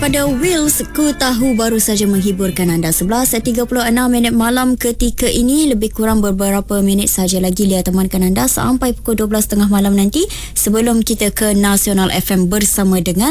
Pada Wheels, ku tahu baru saja menghiburkan anda. 11.36 malam ketika ini, lebih kurang beberapa minit saja lagi Lia temankan anda sampai pukul 12.30 malam nanti sebelum kita ke Nasional FM bersama dengan